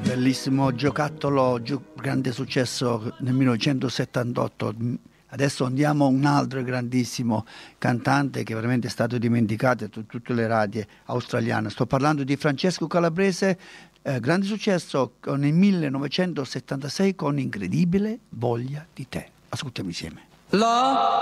Bellissimo giocattolo, grande successo nel 1978. Adesso andiamo a un altro grandissimo cantante che veramente è stato dimenticato su tutte le radio australiane. Sto parlando di Francesco Calabrese, grande successo nel 1976 con Incredibile voglia di te. Ascoltiamo insieme.